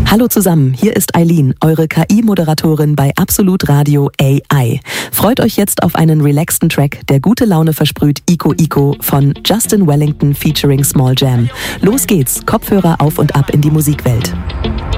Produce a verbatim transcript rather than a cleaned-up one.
Hallo zusammen, hier ist Eileen, eure K I-Moderatorin bei Absolut Radio A I. Freut euch jetzt auf einen relaxten Track, der gute Laune versprüht, Ico Ico von Justin Wellington featuring Small Jam. Los geht's, Kopfhörer auf und ab in die Musikwelt.